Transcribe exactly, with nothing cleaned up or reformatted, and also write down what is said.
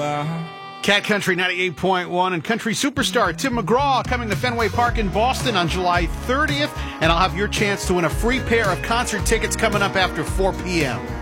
Cat Country ninety-eight point one and country superstar Tim McGraw coming to Fenway Park in Boston on July thirtieth, and I'll have your chance to win a free pair of concert tickets coming up after four p.m.